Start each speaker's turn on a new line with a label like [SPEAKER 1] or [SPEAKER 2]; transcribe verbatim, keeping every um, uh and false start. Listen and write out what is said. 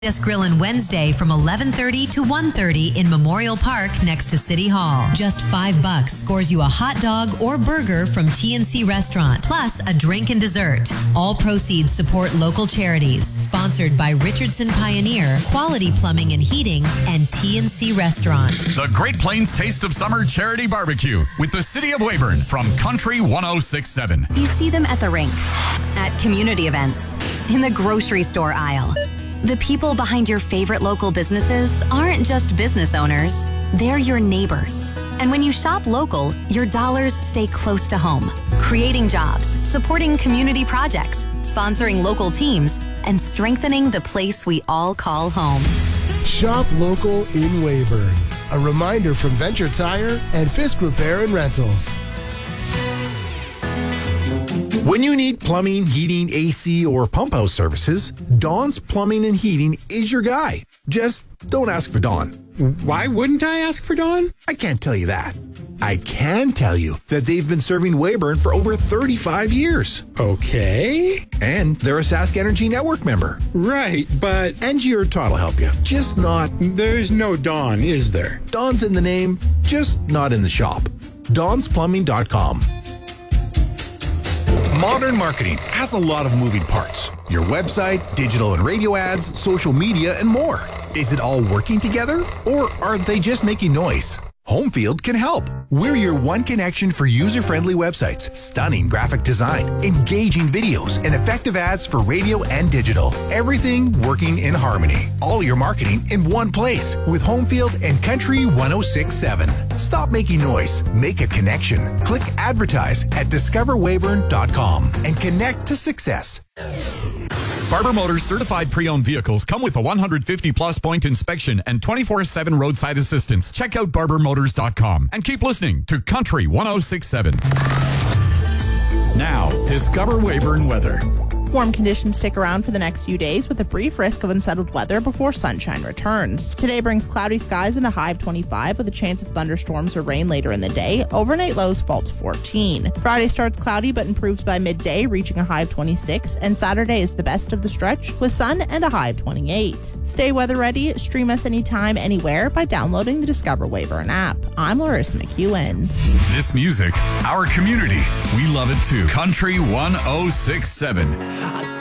[SPEAKER 1] This Grillin' Wednesday from eleven thirty to one thirty in Memorial Park next to City Hall. Just five bucks scores you a hot dog or burger from T N C Restaurant, plus a drink and dessert. All proceeds support local charities. Sponsored by Richardson Pioneer, Quality Plumbing and Heating, and T N C Restaurant.
[SPEAKER 2] The Great Plains Taste of Summer Charity Barbecue with the City of Weyburn from Country one oh six point seven.
[SPEAKER 3] You see them at the rink, at community events, in the grocery store aisle. The people behind your favorite local businesses aren't just business owners, they're your neighbors. And when you shop local, your dollars stay close to home, creating jobs, supporting community projects, sponsoring local teams, and strengthening the place we all call home.
[SPEAKER 4] Shop local in Weyburn. A reminder from Venture Tire and Fisk Repair and Rentals.
[SPEAKER 5] When you need plumbing, heating, A C, or pump house services, Don's Plumbing and Heating is your guy. Just don't ask for Don.
[SPEAKER 6] Why wouldn't I ask for Don?
[SPEAKER 5] I can't tell you that. I can tell you that they've been serving Weyburn for over thirty-five years.
[SPEAKER 6] Okay.
[SPEAKER 5] And they're a Sask Energy Network member.
[SPEAKER 6] Right, but...
[SPEAKER 5] Angie or Todd will help you. Just not...
[SPEAKER 6] There's no Don, is there?
[SPEAKER 5] Don's in the name, just not in the shop. Dons Plumbing dot com. Modern marketing has a lot of moving parts. Your website, digital and radio ads, social media, and more. Is it all working together, or are they just making noise? Homefield can help. We're your one connection for user-friendly websites, stunning graphic design, engaging videos, and effective ads for radio and digital. Everything working in harmony. All your marketing in one place with Homefield and Country one oh six point seven. Stop making noise. Make a connection. Click advertise at discover weyburn dot com and connect to success.
[SPEAKER 2] Barber Motors certified pre-owned vehicles come with a one hundred fifty plus point inspection and twenty-four seven roadside assistance. Check out barber motors dot com and keep listening to Country one oh six point seven. Now, discover Weyburn weather.
[SPEAKER 7] Warm conditions stick around for the next few days with a brief risk of unsettled weather before sunshine returns. Today brings cloudy skies and a high of twenty-five with a chance of thunderstorms or rain later in the day. Overnight lows fall to fourteen. Friday starts cloudy but improves by midday, reaching a high of twenty-six, and Saturday is the best of the stretch with sun and a high of twenty-eight. Stay weather ready. Stream us anytime, anywhere by downloading the Discover Weyburn app. I'm Larissa McEwen.
[SPEAKER 2] This music, our community, we love it too. Country one oh six point seven.